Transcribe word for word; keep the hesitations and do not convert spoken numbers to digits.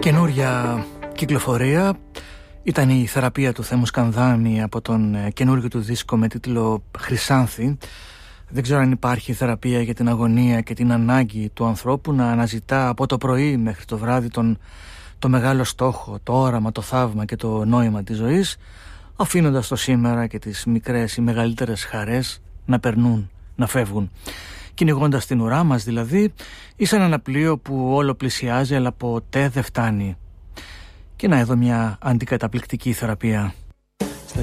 Καινούρια κυκλοφορία ήταν η θεραπεία του Θέμου Σκανδάνη από τον καινούργιο του δίσκο με τίτλο Χρυσάνθη. Δεν ξέρω αν υπάρχει θεραπεία για την αγωνία και την ανάγκη του ανθρώπου να αναζητά από το πρωί μέχρι το βράδυ τον, το μεγάλο στόχο, το όραμα, το θαύμα και το νόημα της ζωής, αφήνοντας το σήμερα και τις μικρές ή μεγαλύτερες χαρές να περνούν, να φεύγουν. Κυνηγώντας την ουρά μας δηλαδή, ή σαν ένα πλοίο που όλο πλησιάζει αλλά ποτέ δεν φτάνει. Και να εδώ μια αντικαταπληκτική θεραπεία.